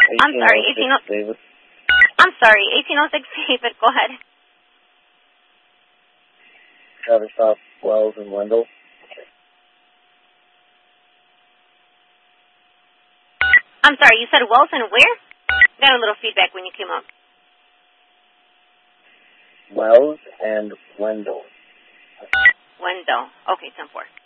I'm sorry, 1806 David. I'm sorry, 1806 David, go ahead. Travis Stop, Wells, and Wendell. I'm sorry, you said Wells and where? Got a little feedback when you came up. Wells and Wendell. Wendell. Okay, 10-4.